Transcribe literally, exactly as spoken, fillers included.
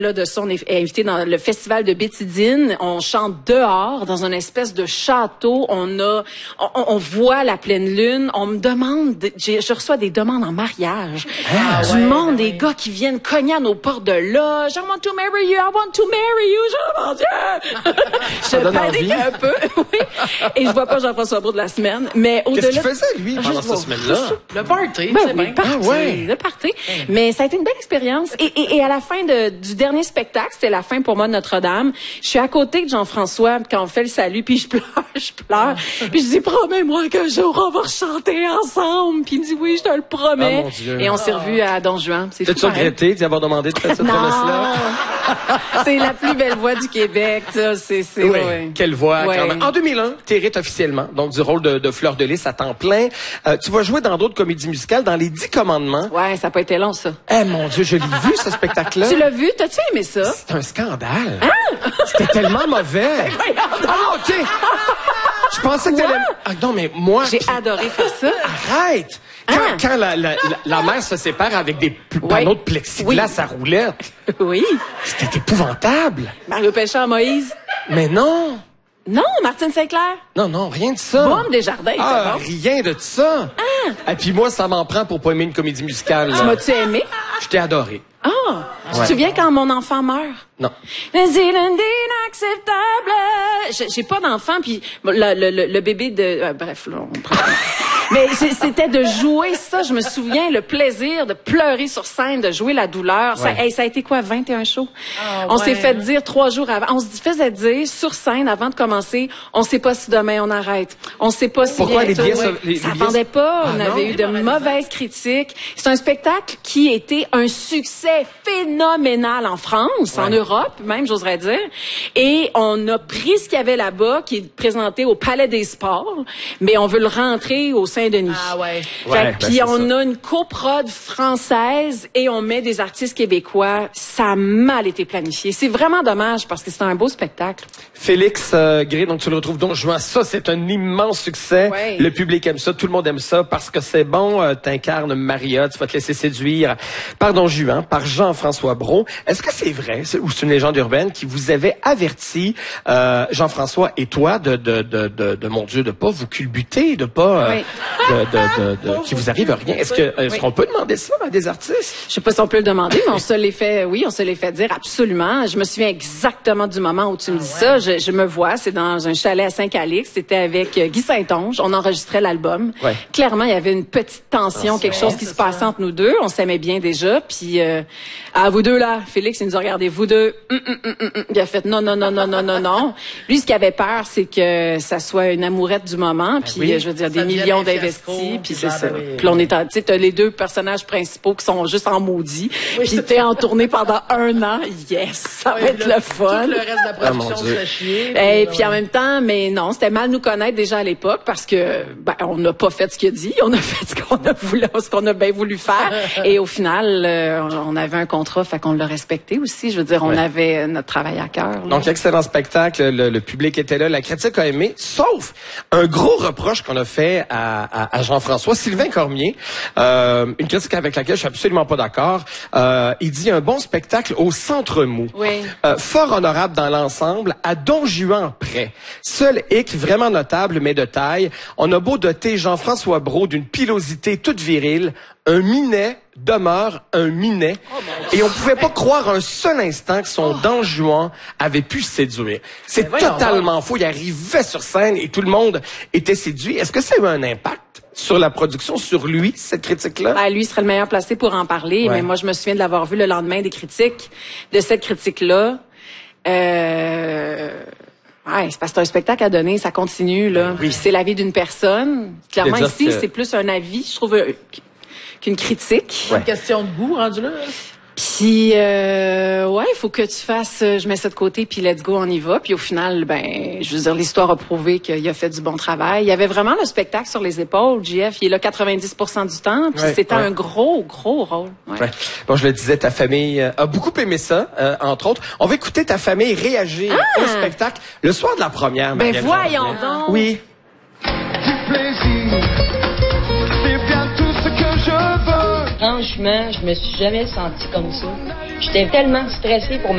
Là, de ça, on est invité dans le festival de Bétidine. On chante dehors, dans une espèce de château. On a, on, on voit la pleine lune. On me demande, je reçois des demandes en mariage. Ah, du ouais, monde, des ouais. gars qui viennent cogner à nos portes de loge. I want to marry you, I want to marry you. Je, mon Dieu! Je panique un peu. Oui. Et je vois pas Jean-François Brault de la semaine. Mais au-delà. Qu'est-ce qu'il faisait, lui, pendant cette semaine-là? Le party, ben, c'est oui, bien. Party, ah, ouais. Le party. Mm. Mais ça a été une belle expérience. Et, et, et à la fin de, du dernier Dernier spectacle, c'était la fin pour moi de Notre-Dame. Je suis à côté de Jean-François quand on fait le salut, puis je pleure, je pleure. Puis je dis, promets-moi qu'un jour on va chanter ensemble. Puis il me dit, oui, je te le promets. Oh, mon Dieu. Et on s'est revus à Don Juan. C'est T'as-tu regretté d'y avoir demandé de faire cette promesse-là? C'est la plus belle voix du Québec, ça. C'est, c'est, oui. ouais. Quelle voix, ouais. quand même. En deux mille un, t'hérites officiellement, donc du rôle de, de Fleur de Lys à temps plein. Euh, tu vas jouer dans d'autres comédies musicales, dans Les Dix Commandements. Ouais, ça n'a pas été long, ça. Eh, mon Dieu, je l'ai vu, ce spectacle-là. Tu l'as vu? T'as-tu aimé ça? C'est un scandale. Ah! C'était tellement mauvais. Ah, OK. Je pensais que t'allais... Ah, non, mais moi... J'ai adoré faire ça. Arrête! Quand, ah. quand la, la, la, la mère se sépare avec des panneaux oui. de plexiglas oui. à roulettes. Oui. C'était épouvantable. Mario Pelchat, Moïse. Mais non. Non, Martine Saint-Clair. Non, non, rien de ça. Boum Desjardins. Ah, bon. rien de ça. Ah. Et puis moi, ça m'en prend pour pas aimer une comédie musicale. Tu m'as-tu aimé? Je t'ai adoré. Ah! Oh, tu te souviens quand mon enfant meurt? Non. Mais c'est inacceptable! J'ai pas d'enfant, puis le, le, le, le bébé de... Euh, bref, là, on prend... Mais c'était de jouer ça, je me souviens, le plaisir de pleurer sur scène, de jouer la douleur. Ouais. Ça, hey, ça a été quoi, vingt et un shows? Oh, on ouais. s'est fait dire trois jours avant, on se faisait dire sur scène avant de commencer, on sait pas si demain on arrête. On sait pas si... Pourquoi les billets... Ouais. Les, ça les pendait pas, ah, on non? avait eu de mauvaises critiques. C'est un spectacle qui était un succès phénoménal en France, ouais. en Europe même, j'oserais dire. Et on a pris ce qu'il y avait là-bas, qui est présenté au Palais des Sports, mais on veut le rentrer au Saint-Denis. Ah ouais. ouais puis ben on ça. a une coprode française et on met des artistes québécois. Ça a mal été planifié. C'est vraiment dommage parce que c'est un beau spectacle. Félix euh, Gray, donc tu le retrouves Don Juan. Ça, c'est un immense succès. Ouais. Le public aime ça, tout le monde aime ça parce que c'est bon. Euh, t'incarnes Maria, tu vas te laisser séduire par Don Juan, par Jean-François Brault. Est-ce que c'est vrai, c'est, ou c'est une légende urbaine qui vous avait averti, euh, Jean-François et toi, de, de, de, de, de, mon Dieu, de pas vous culbuter, de pas, euh, oui. de, de, de, de, qu'il vous arrive rien. Est-ce que, est-ce oui. qu'on peut demander ça à des artistes? Je sais pas si on peut le demander, mais on se les fait, oui, on se les fait dire absolument. Je me souviens exactement du moment où tu me dis ah, ça. Ouais. Je, je me vois, c'est dans un chalet à Saint-Calix. C'était avec Guy Saint-Onge. On enregistrait l'album. Ouais. Clairement, il y avait une petite tension, ah, quelque chose qui se passait ça. entre nous deux. On s'aimait bien déjà. Puis, euh, à vous deux là, Félix, il nous a regardé, vous deux. Hum, hum, hum, hum. Il a fait non, non, non, non, non, non, non. Lui, ce qu'il avait peur, c'est que ça soit une amourette du moment. Ben puis, oui. je veux dire, ça des millions d'investis. Puis c'est ça. Oui. Puis on est, tu sais, t'as les deux personnages principaux qui sont juste en maudit. Oui, puis t'es en tournée pendant un an. Yes, ça oui, va être le, le fun. Tout le reste de la production se fait chier. Et puis en même temps, mais non, c'était mal nous connaître déjà à l'époque parce que ben on n'a pas fait ce qu'il a dit, on a fait ce qu'on a voulu, ce qu'on a bien voulu faire. Et au final, euh, on avait un contrat, fait qu'on l'a respecté aussi. Je veux dire, on ouais. avait notre travail à cœur. Là. Donc excellent spectacle, le, le public était là, la critique a aimé, sauf un gros reproche qu'on a fait à, à, à Jean-François Sylvain Cormier, euh, une critique avec laquelle je suis absolument pas d'accord. Euh, il dit un bon spectacle au centre mou, oui. euh, fort honorable dans l'ensemble, à Don Juan près. Seul hic vraiment notable mais de taille, on a beau doter Jean-François Brault d'une pilosité toute virile, un minet demeure un minet. Oh et on pouvait pas croire un seul instant que son oh. Don Juan avait pu séduire. C'est totalement faux. Il arrivait sur scène et tout le monde était séduit. Est-ce que ça a eu un impact sur la production, sur lui, cette critique-là? Ben, lui serait le meilleur placé pour en parler, ouais. mais moi, je me souviens de l'avoir vu le lendemain des critiques, de cette critique-là. Euh... Ouais, c'est parce que c'est un spectacle à donner, ça continue, là. Oui. C'est la vie d'une personne. Clairement, ici, que... c'est plus un avis, je trouve, qu'une critique. Ouais. Une question de goût, rendu là. Puis, euh, ouais, il faut que tu fasses, je mets ça de côté, puis let's go, on y va. Puis au final, ben, je veux dire, l'histoire a prouvé qu'il a fait du bon travail. Il y avait vraiment le spectacle sur les épaules, J F. Il est là quatre-vingt-dix pour cent du temps, puis ouais, c'était ouais. un gros, gros rôle. Ouais. Ouais. Bon, je le disais, ta famille a beaucoup aimé ça, euh, entre autres. On va écouter ta famille réagir ah! au spectacle le soir de la première. Ben voyons donc! Oui. Du plaisir, c'est bien tout ce que je veux. Franchement, je me suis jamais sentie comme ça. J'étais tellement stressée pour ma